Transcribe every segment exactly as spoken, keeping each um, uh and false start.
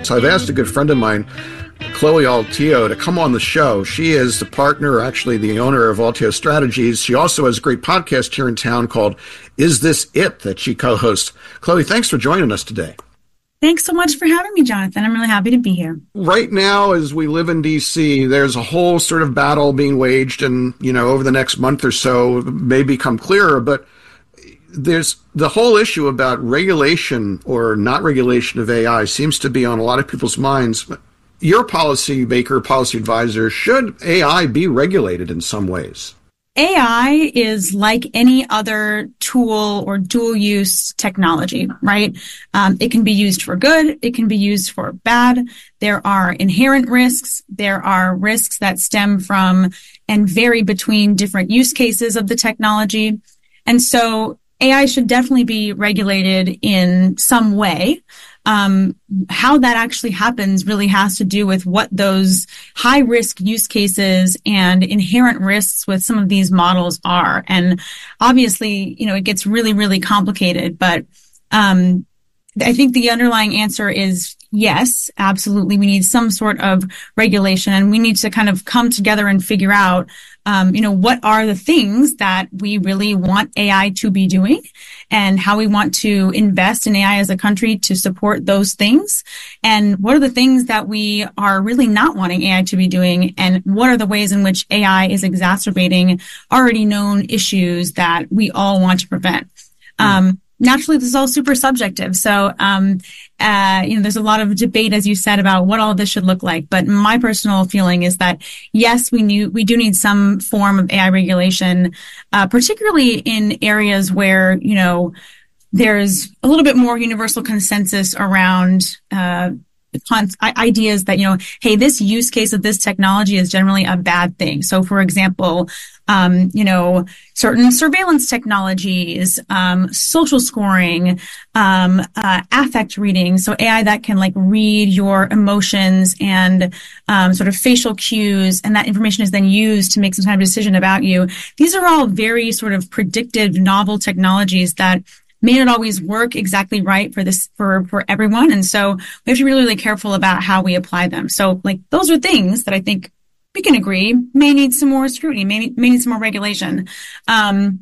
Insights, I've asked a good friend of mine, Chloe Altio, to come on the show. She is the partner, actually the owner of Altio Strategies. She also has a great podcast here in town called Is This It? That she co-hosts. Chloe, thanks for joining us today. Thanks so much for having me, Jonathan. I'm really happy to be here. Right now, as we live in D C, there's a whole sort of battle being waged, and, you know, over the next month or so may become clearer, but there's the whole issue about regulation or not regulation of A I seems to be on a lot of people's minds. Your policy maker, policy advisor, should A I be regulated in some ways? A I is like any other tool or dual use technology, right? Um, it can be used for good. It can be used for bad. There are inherent risks. There are risks that stem from and vary between different use cases of the technology. And so A I should definitely be regulated in some way. Um, how that actually happens really has to do with what those high risk use cases and inherent risks with some of these models are. And obviously, you know, it gets really, really complicated, but, um, I think the underlying answer is yes, absolutely. We need some sort of regulation, and we need to kind of come together and figure out, um, you know, what are the things that we really want A I to be doing and how we want to invest in A I as a country to support those things. And what are the things that we are really not wanting A I to be doing? And what are the ways in which A I is exacerbating already known issues that we all want to prevent? Mm. Um, Naturally, this is all super subjective. So, um, uh, you know, there's a lot of debate, as you said, about what all of this should look like. But my personal feeling is that, yes, we knew, we do need some form of A I regulation, uh, particularly in areas where, you know, there's a little bit more universal consensus around, uh, ideas that, you know, hey, this use case of this technology is generally a bad thing. So, for example, um, you know, certain surveillance technologies, um, social scoring, um, uh, affect reading. So A I that can like read your emotions and, um, sort of facial cues, and that information is then used to make some kind of decision about you. These are all very sort of predictive, novel technologies that may not always work exactly right for this, for, for everyone. And so we have to be really, really careful about how we apply them. So like those are things that I think we can agree may need some more scrutiny, may, may need some more regulation. Um,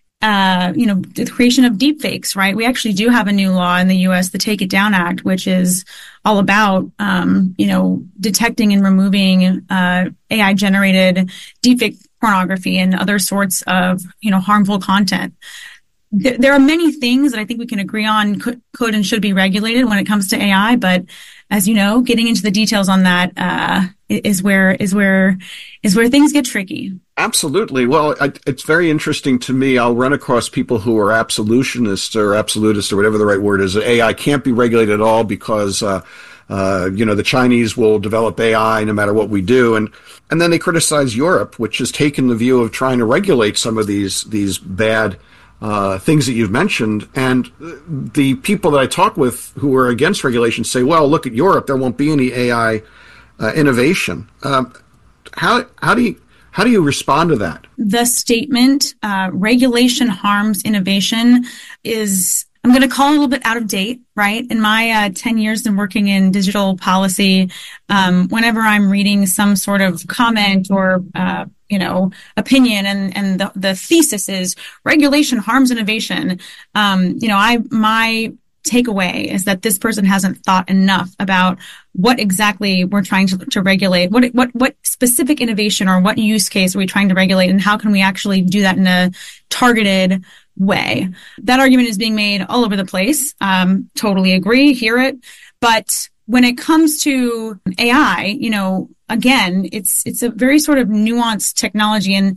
uh, you know, the creation of deepfakes, right? We actually do have a new law in the U S, the Take It Down Act, which is all about, um, you know, detecting and removing, uh, A I generated deepfake pornography and other sorts of, you know, harmful content. There are many things that I think we can agree on could, could and should be regulated when it comes to A I, but as you know, getting into the details on that uh, is where is where is where things get tricky. Absolutely. Well, I, it's very interesting to me. I'll run across people who are absolutionists or absolutists or whatever the right word is. A I can't be regulated at all because uh, uh, you know the Chinese will develop A I no matter what we do, and and then they criticize Europe, which has taken the view of trying to regulate some of these these bad Uh, things that you've mentioned. And the people that I talk with who are against regulation say, well, look at Europe, there won't be any A I uh, innovation. Um, how, how do you, how do you respond to that? The statement, uh, regulation harms innovation is, I'm going to call it a little bit out of date, right? In my uh, ten years in working in digital policy, um, whenever I'm reading some sort of comment or, uh, you know, opinion and, and the, the thesis is regulation harms innovation. Um, you know, I, my takeaway is that this person hasn't thought enough about what exactly we're trying to, to regulate. What, what, what specific innovation or what use case are we trying to regulate, and how can we actually do that in a targeted way? That argument is being made all over the place. Um, totally agree, hear it. But when it comes to A I, you know, again, it's it's a very sort of nuanced technology. And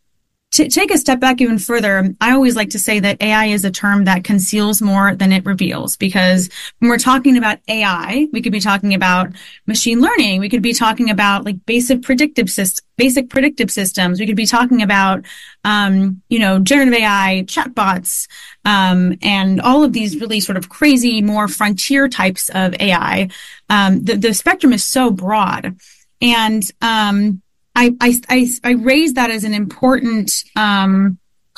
to take a step back even further, I always like to say that A I is a term that conceals more than it reveals, because when we're talking about A I, we could be talking about machine learning. We could be talking about like basic predictive systems, basic predictive systems. We could be talking about, um, you know, generative A I, chatbots, um, and all of these really sort of crazy, more frontier types of A I. Um, the, the spectrum is so broad. And, um, I, I, I, I raise that as an important, um,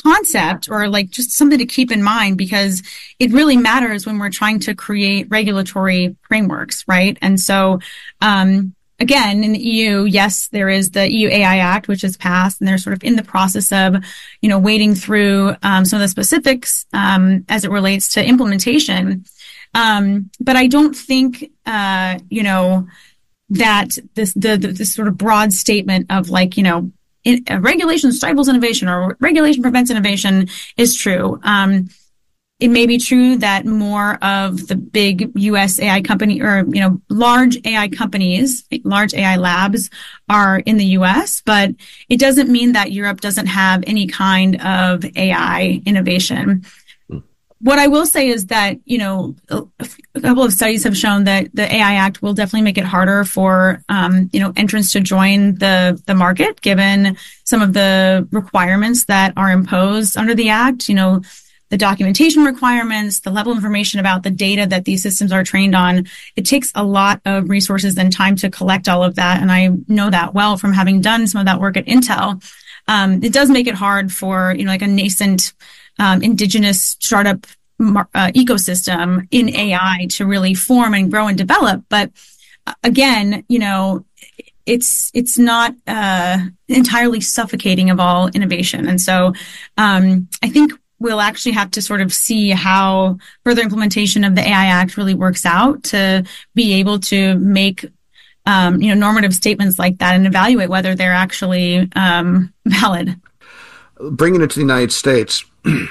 concept or like just something to keep in mind, because it really matters when we're trying to create regulatory frameworks, right? And so, um, again, in the E U, yes, there is the E U A I Act, which has passed, and they're sort of in the process of, you know, wading through um, some of the specifics um, as it relates to implementation. Um, but I don't think, uh, you know, that this the, the this sort of broad statement of like, you know, in, uh, regulation stifles innovation or regulation prevents innovation is true. Um, it may be true that more of the big U S A I company or, you know, large A I companies, large A I labs are in the U S, but it doesn't mean that Europe doesn't have any kind of A I innovation. What I will say is that, you know, a couple of studies have shown that the A I Act will definitely make it harder for, um, you know, entrants to join the, the market, given some of the requirements that are imposed under the Act, you know, the documentation requirements, the level of information about the data that these systems are trained on. It takes a lot of resources and time to collect all of that. And I know that well from having done some of that work at Intel. Um, it does make it hard for, you know, like a nascent Um, indigenous startup uh, ecosystem in A I to really form and grow and develop. But uh, again, you know, it's it's not uh, entirely suffocating of all innovation. And so um, I think we'll actually have to sort of see how further implementation of the A I Act really works out to be able to make um, you know, normative statements like that and evaluate whether they're actually um, valid. Bringing it to the United States,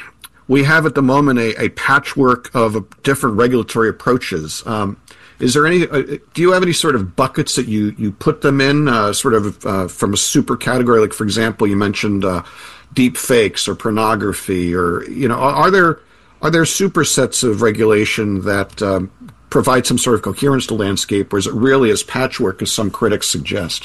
we have at the moment a, a patchwork of different regulatory approaches. Um, is there any? Uh, do you have any sort of buckets that you you put them in, uh, sort of uh, from a super category? Like, for example, you mentioned uh, deep fakes or pornography, or you know, are, are there are there supersets of regulation that um, provide some sort of coherence to landscape, or is it really as patchwork as some critics suggest?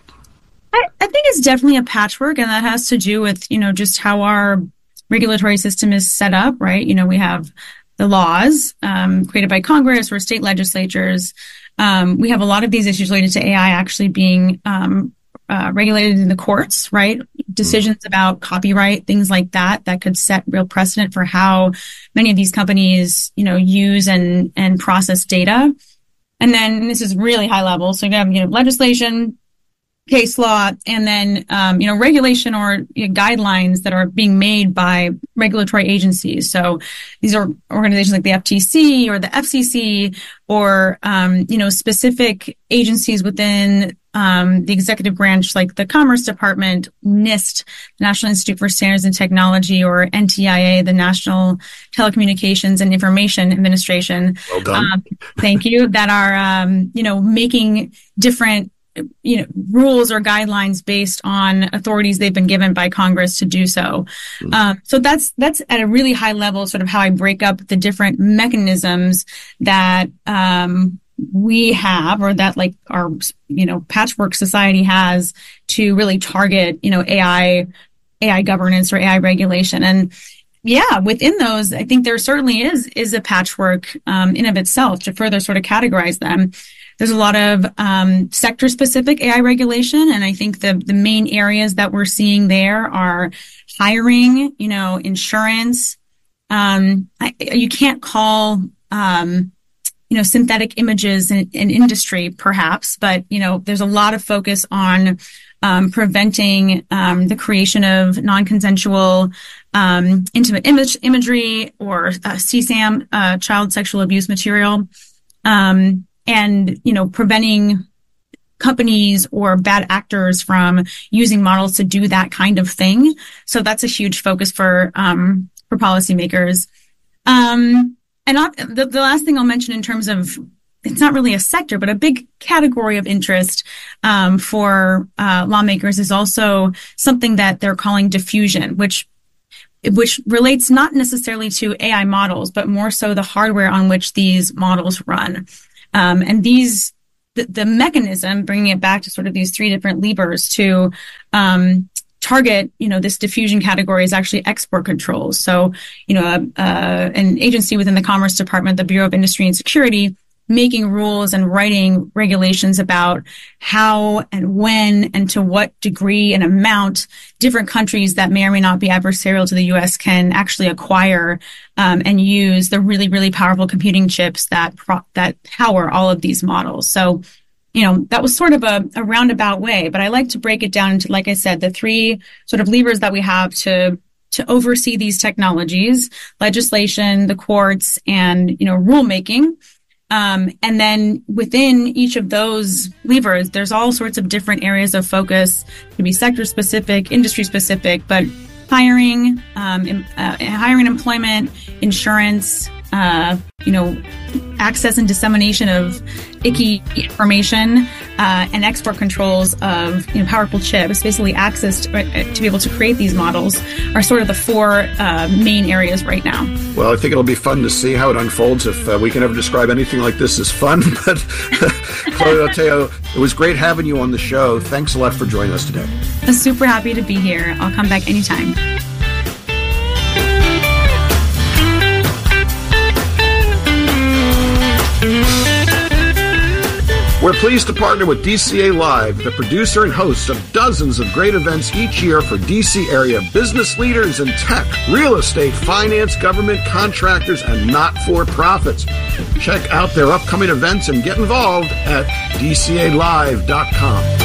I, I think it's definitely a patchwork, and that has to do with, you know, just how our regulatory system is set up, right? You know, we have the laws um, created by Congress or state legislatures. Um, we have a lot of these issues related to A I actually being um, uh, regulated in the courts, right? Decisions about copyright, things like that, that could set real precedent for how many of these companies, you know, use and and process data. And then and this is really high level. So you have, you know, legislation, case law, and then, um, you know, regulation or you know, guidelines that are being made by regulatory agencies. So these are organizations like the F T C or the F C C or, um, you know, specific agencies within um, the executive branch, like the Commerce Department, NIST, National Institute for Standards and Technology, or N T I A, the National Telecommunications and Information Administration. Well done. Um, thank you. That are, um, you know, making different you know, rules or guidelines based on authorities they've been given by Congress to do so. Mm. Um, so that's, that's at a really high level, sort of how I break up the different mechanisms that, um, we have, or that like our, you know, patchwork society has to really target, you know, A I, A I governance or A I regulation. And yeah, within those, I think there certainly is, is a patchwork, um, in of itself to further sort of categorize them. There's a lot of um, sector-specific A I regulation, and I think the the main areas that we're seeing there are hiring, you know, insurance. Um, I, you can't call, um, you know, synthetic images an, an industry, perhaps, but you know, there's a lot of focus on um, preventing um, the creation of non-consensual um, intimate image imagery or uh, C SAM, uh, child sexual abuse material. Um, And, you know, preventing companies or bad actors from using models to do that kind of thing. So that's a huge focus for um, for policymakers. Um, and not, the, the last thing I'll mention in terms of, it's not really a sector, but a big category of interest um, for uh, lawmakers is also something that they're calling diffusion, which which relates not necessarily to A I models, but more so the hardware on which these models run. Um, and these, the, the mechanism, bringing it back to sort of these three different levers to um, target, you know, this diffusion category is actually export controls. So, you know, uh, uh, an agency within the Commerce Department, the Bureau of Industry and Security, making rules and writing regulations about how and when and to what degree and amount different countries that may or may not be adversarial to the U S can actually acquire um, and use the really, really powerful computing chips that pro- that power all of these models. So, you know, that was sort of a, a roundabout way, but I like to break it down into, like I said, the three sort of levers that we have to to oversee these technologies: legislation, the courts, and, you know, rulemaking. Um, and then within each of those levers, there's all sorts of different areas of focus. It can be sector specific, industry specific, but hiring, um, uh, hiring, employment, insurance, uh, you know, access and dissemination of icky information, uh, and export controls of, you know, powerful chips, basically access to, uh, to be able to create these models, are sort of the four uh, main areas right now. Well, I think it'll be fun to see how it unfolds. If uh, we can ever describe anything like this as fun. But Claudia Teo, it was great having you on the show. Thanks a lot for joining us today. I'm super happy to be here. I'll come back anytime. We're pleased to partner with D C A Live, the producer and host of dozens of great events each year for D C area business leaders in tech, real estate, finance, government, contractors, and not-for-profits. Check out their upcoming events and get involved at D C A live dot com.